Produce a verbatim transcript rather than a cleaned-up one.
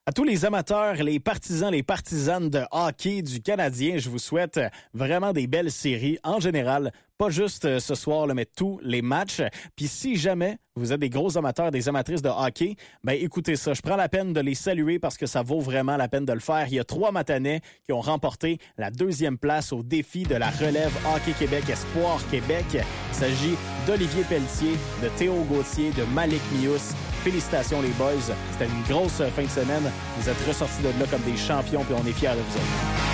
À tous les amateurs, les partisans, les partisanes de hockey du Canadien, je vous souhaite vraiment des belles séries en général. Pas juste ce soir, mais tous les matchs. Puis si jamais vous êtes des gros amateurs, des amatrices de hockey, ben écoutez ça. Je prends la peine de les saluer parce que ça vaut vraiment la peine de le faire. Il y a trois Matanais qui ont remporté la deuxième place au défi de la relève Hockey Québec Espoir Québec. Il s'agit d'Olivier Pelletier, de Théo Gauthier, de Malik Mious. Félicitations les boys. C'était une grosse fin de semaine. Vous êtes ressortis de là comme des champions puis on est fiers de vous autres.